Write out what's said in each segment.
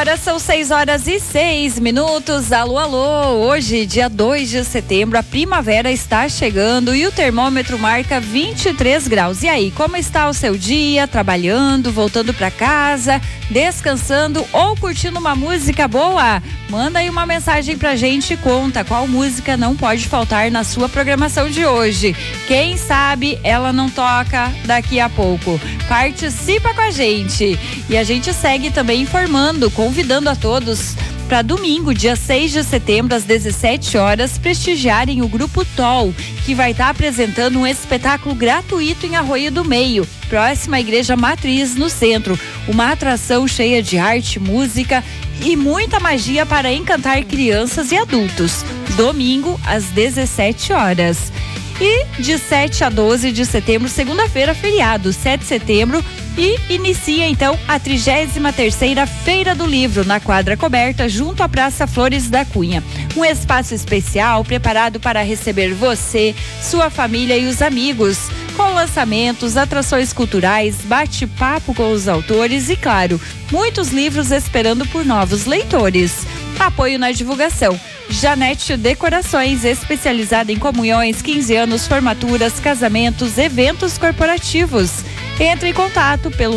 Agora são 6h06. Alô, alô. Hoje, dia 2 de setembro, a primavera está chegando e o termômetro marca 23 graus. E aí, como está o seu dia? Trabalhando, voltando para casa, descansando ou curtindo uma música boa? Manda aí uma mensagem pra gente e conta qual música não pode faltar na sua programação de hoje. Quem sabe ela não toca daqui a pouco. Participa com a gente. E a gente segue também informando, convidando a todos para domingo, dia 6 de setembro, às 17 horas, prestigiarem o Grupo TOL, que vai estar apresentando um espetáculo gratuito em Arroio do Meio, próxima à Igreja Matriz, no centro. Uma atração cheia de arte, música e muita magia para encantar crianças e adultos. Domingo, às 17 horas. E de 7 a 12 de setembro, segunda-feira, feriado, 7 de setembro, e inicia então a 33ª Feira do Livro na quadra coberta junto à Praça Flores da Cunha. Um espaço especial preparado para receber você, sua família e os amigos, com lançamentos, atrações culturais, bate-papo com os autores e, claro, muitos livros esperando por novos leitores. Apoio na divulgação: Janete Decorações, especializada em comunhões, 15 anos, formaturas, casamentos, eventos corporativos. Entre em contato pelo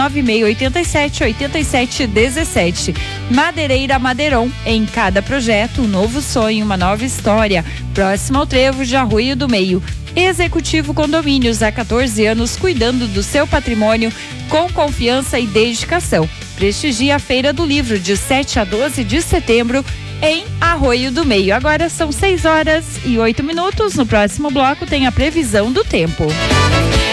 996878717. Madeireira Madeiron, em cada projeto um novo sonho, uma nova história. Próximo ao Trevo de Arroio do Meio. Executivo Condomínios, há 14 anos cuidando do seu patrimônio com confiança e dedicação. Prestigia a Feira do Livro de 7 a 12 de setembro em Arroio do Meio. Agora são 6h08. No próximo bloco tem a previsão do tempo.